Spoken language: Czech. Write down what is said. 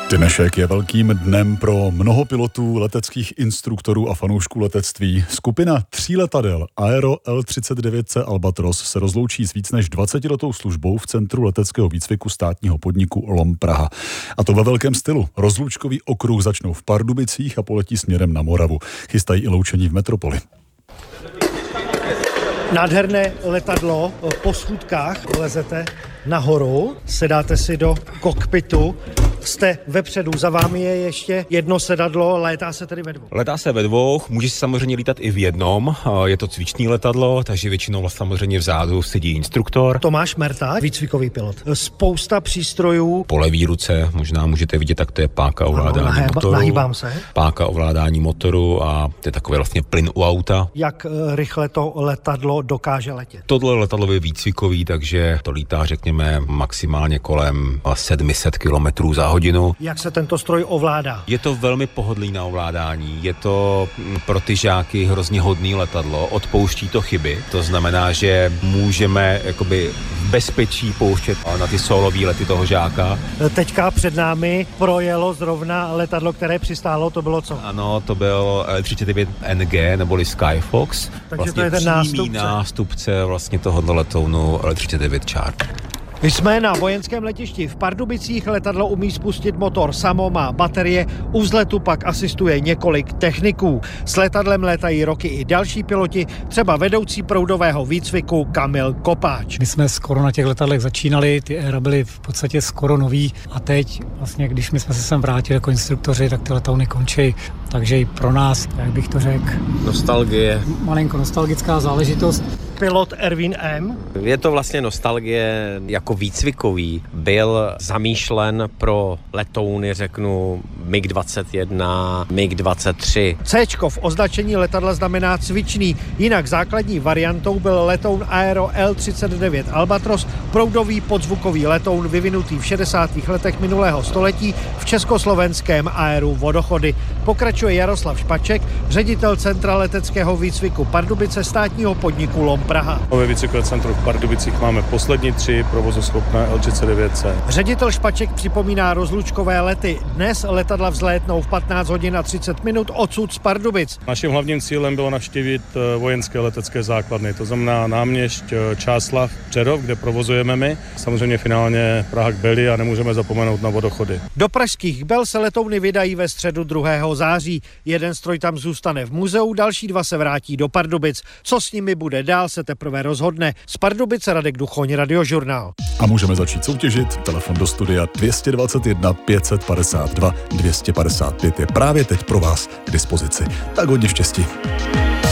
Dnešek je velkým dnem pro mnoho pilotů, leteckých instruktorů a fanoušků letectví. Skupina 3 letadel Aero L39C Albatros se rozloučí s víc než 20letou službou v Centru leteckého výcviku státního podniku LOM Praha. A to ve velkém stylu. Rozloučkový okruh začnou v Pardubicích a poletí směrem na Moravu. Chystají i loučení v metropoli. Nádherné letadlo, po schůdkách lezete nahoru, sedáte si do kokpitu, jste vepředu, za vámi je ještě jedno sedadlo, létá se tedy ve dvou. Letá se ve dvou, může se samozřejmě lítat i v jednom, je to cvičný letadlo, takže většinou samozřejmě vzadu sedí instruktor. Tomáš Merta, výcvikový pilot. Spousta přístrojů. Po levý ruce možná můžete vidět, tak to je páka ovládání motoru. Nahýbám se. Páka ovládání motoru a to je takový vlastně plyn u auta. Jak rychle to letadlo dokáže letět? Tohle letadlo je výcvikový, takže to lítá, řekněme, maximálně kolem 700 km za hodinu. Jak se tento stroj ovládá? Je to velmi pohodlný na ovládání, je to pro ty žáky hrozně hodný letadlo, odpouští to chyby, to znamená, že můžeme jakoby v bezpečí pouštět na ty solový lety toho žáka. Teďka před námi projelo zrovna letadlo, které přistálo, to bylo co? Ano, to byl L39NG neboli Skyfox. Takže vlastně to je ten nástupce vlastně tohoto letounu L39 Chart. Jsme na vojenském letišti v Pardubicích, letadlo umí spustit motor samo, má baterie, u vzletu pak asistuje několik techniků. S letadlem létají roky i další piloti, třeba vedoucí proudového výcviku Kamil Kopáč. My jsme skoro na těch letadlech začínali, ty éra byly v podstatě skoro nový a teď vlastně, když my jsme se sem vrátili jako instruktoři, tak ty letouny končí, takže i pro nás, jak bych to řekl, nostalgie. Malinko nostalgická záležitost. Pilot Ervin M. Je to vlastně nostalgie jako výcvikový. Byl zamýšlen pro letouny, řeknu, MiG-21, MiG-23. Cčko v označení letadla znamená cvičný, jinak základní variantou byl letoun Aero L39 Albatros, proudový podzvukový letoun vyvinutý v 60. letech minulého století v československém aeru Vodochody. Pokračuje Jaroslav Špaček, ředitel Centra leteckého výcviku Pardubice státního podniku LOM Praha. Ve výcvikové centru v Pardubicích máme poslední 3 provozuschopné L39C. Ředitel Špaček připomíná rozlučkové lety. Dnes letadla vzlétnou v 15 hodin a 30 minut odsud z Pardubic. Naším hlavním cílem bylo navštívit vojenské letecké základny, to znamená Náměšť, Čáslav, Přerov, kde provozujeme my. Samozřejmě finálně Praha k Beli a nemůžeme zapomenout na Vodochody. Do pražských Bel se letouny vydají ve středu 2. září. Jeden stroj tam zůstane v muzeu, další 2 se vrátí do Pardubic. Co s nimi bude dál, se teprve rozhodne. Z Pardubice Radek Duchoň, Radiožurnál. A můžeme začít soutěžit. Telefon do studia 221 552 255 je právě teď pro vás k dispozici. Tak hodně štěstí.